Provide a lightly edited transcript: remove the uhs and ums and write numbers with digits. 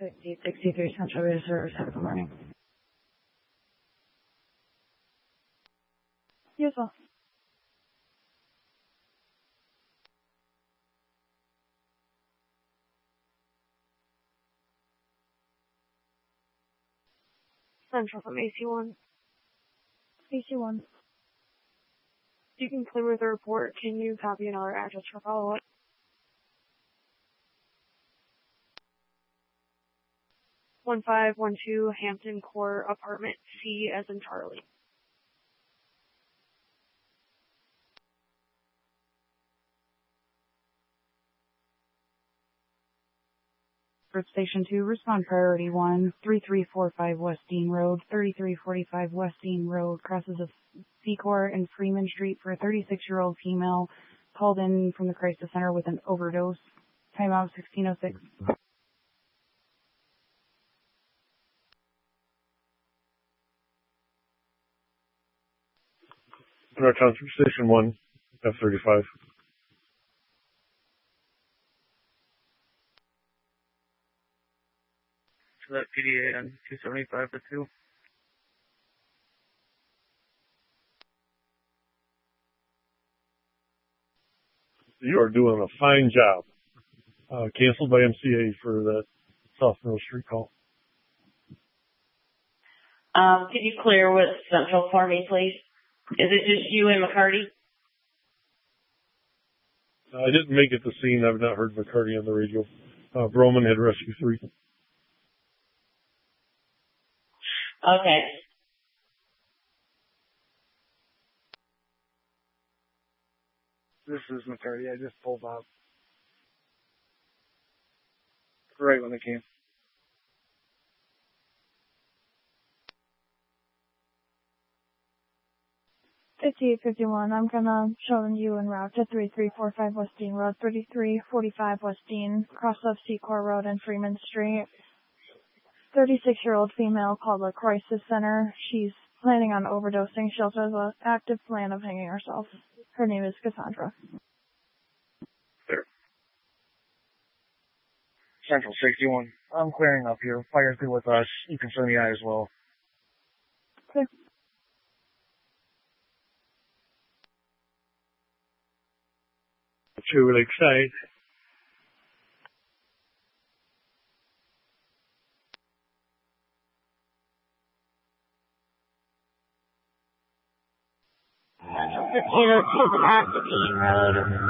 6063 Central Reserve. Good morning. You as well. Central from AC1. AC1. You can clear with the report. Can you copy another address for follow-up? (1512) Hampton Court, apartment C as in Charlie. Earth Station 2, respond priority 1, 3345 West Dean Road, 3345 West Dean Road, crosses of Secor and Freeman Street for a 36-year-old female called in from the crisis center with an overdose. Timeout 1606. Direct Transfer Station 1, F-35. So that PDA on 275 to 2. You are doing a fine job. Canceled by MCA for that South Mill Street call. Could you clear with Central for me, please? Is it just you and McCarty? I didn't make it to the scene. I've not heard McCarty on the radio. Broman had rescue 3. Okay. This is McCarty. I just pulled up. Right when it came. 5851. I'm gonna show you en route to 3345 West Dean Road, 3345 West Dean, cross of Secor Road and Freeman Street. 36-year-old female called the crisis center. She's planning on overdosing. She also has an active plan of hanging herself. Her name is Cassandra. There. Central 61. I'm clearing up here. Fire's good with us. You can send the eye as well. Clear. True Lakeside. Central 1502 Pasadena Road.